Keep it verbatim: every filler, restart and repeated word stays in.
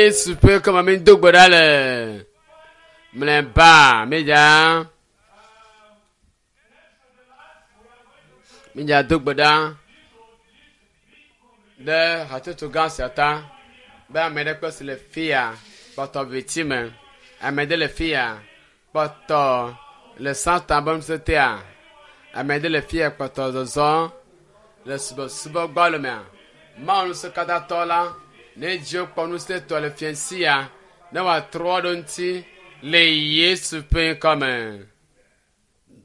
Yesu pe kama min dogboda le. Mlemba, meja. Meja dogboda. De hatutu gansata. Ba mede kwesi le fia. Poto victime. Amede le fia. Poto le santa bom setia. Amede le fia poto zozo. Le subo subo gbalome. Ma onu se kata tola. Ne jo ponu se to le fiancia. Ne wa trodo nti. Le Yesu pe comme.